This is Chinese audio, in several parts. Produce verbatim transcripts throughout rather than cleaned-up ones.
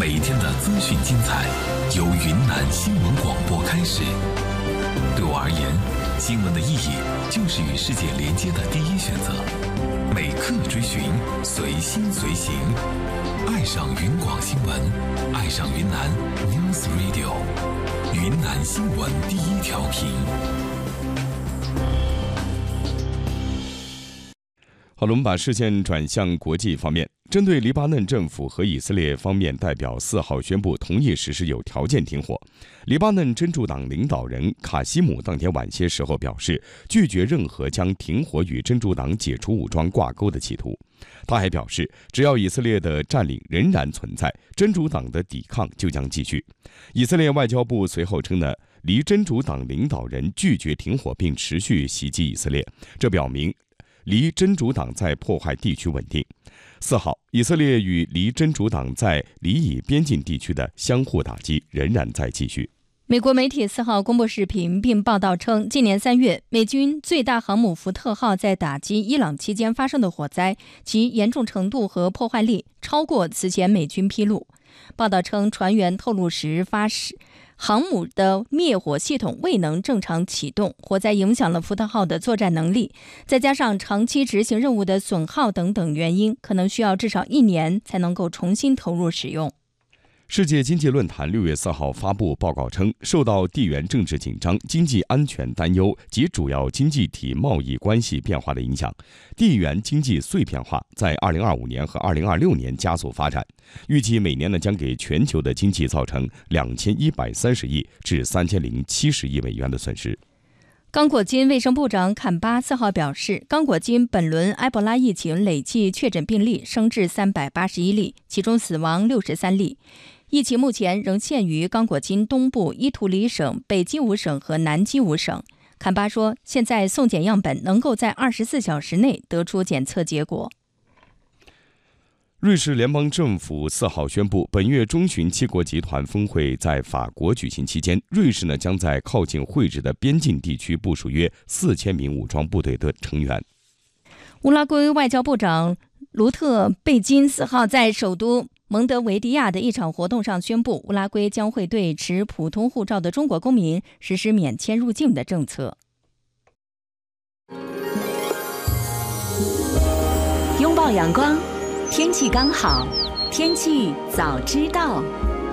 每天的资讯精彩由云南新闻广播开始。对我而言，新闻的意义就是与世界连接的第一选择。每刻追寻，随心随行，爱上云广新闻，爱上云南 News Radio， 云南新闻第一调频。 好了，我们把视线转向国际方面。针对黎巴嫩政府和以色列方面代表四号宣布同意实施有条件停火，黎巴嫩真主党领导人卡西姆当天晚些时候表示，拒绝任何将停火与真主党解除武装挂钩的企图。他还表示，只要以色列的占领仍然存在，真主党的抵抗就将继续。以色列外交部随后称呢，黎真主党领导人拒绝停火并持续袭击以色列，这表明黎真主党在破坏地区稳定。四号，以色列与黎真主党在黎以边境地区的相互打击仍然在继续。 美国媒体四号公布视频并报道称，今年三月，美军最大航母福特号在打击伊朗期间发生的火灾，其严重程度和破坏力超过此前美军披露。报道称，船员透露时发誓，航母的灭火系统未能正常启动，火灾影响了福特号的作战能力，再加上长期执行任务的损耗等等原因，可能需要至少一年才能够重新投入使用。 世界经济论坛六月四号发布报告称，受到地缘政治紧张、经济安全担忧及主要经济体贸易关系变化的影响，地缘经济碎片化在二零二五年和二零二六年加速发展，预计每年呢将给全球的经济造成两千一百三十亿至三千零七十亿美元的损失。 刚果金卫生部长坎巴四号表示，刚果金本轮埃博拉疫情累计确诊病例升至三百八十一例，其中死亡六十三例。疫情目前仍限于刚果金东部伊图里省、北基伍省和南基伍省。坎巴说，现在送检样本能够在二十四小时内得出检测结果。 瑞士联邦政府四号宣布，本月中旬七国集团峰会在法国举行期间，瑞士呢将在靠近会址的边境地区部署约四千名武装部队的成员。 乌拉圭外交部长卢特贝金四号在首都蒙德维迪亚的一场活动上宣布，乌拉圭将会对持普通护照的中国公民实施免签入境的政策。 拥抱阳光，天气刚好，天气早知道。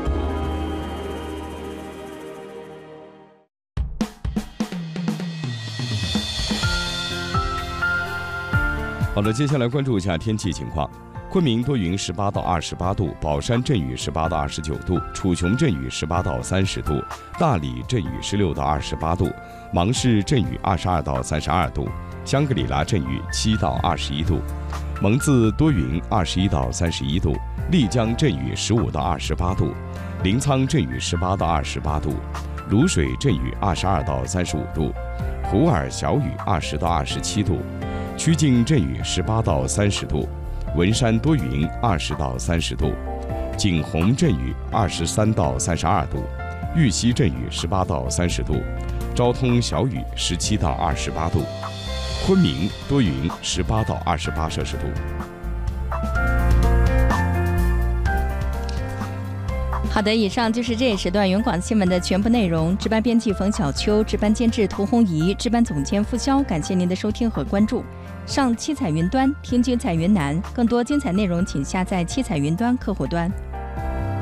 好的，接下来关注一下天气情况。昆明多云十八到二十八度，宝山阵雨十八到二十九度，楚雄阵雨十八到三十度，大理阵雨十六到二十八度，芒市阵雨二十二到三十二度，香格里拉阵雨七到二十一度，蒙自多云二十一到三十一度，丽江阵雨十五到二十八度，临沧阵雨十八到二十八度，卤水阵雨二十二到三十五度，普洱小雨二十到二十七度，曲靖阵雨十八到三十度，文山多云二十到三十度，景洪阵雨二十三到三十二度，玉溪阵雨十八到三十度，昭通小雨十七到二十八度，昆明多云十八到二十八摄氏度。 好的，以上就是这一时段云广新闻的全部内容。值班编辑冯小秋，值班监制涂红怡，值班总监付潇，感谢您的收听和关注。上七彩云端听精彩云南，更多精彩内容请下载七彩云端客户端。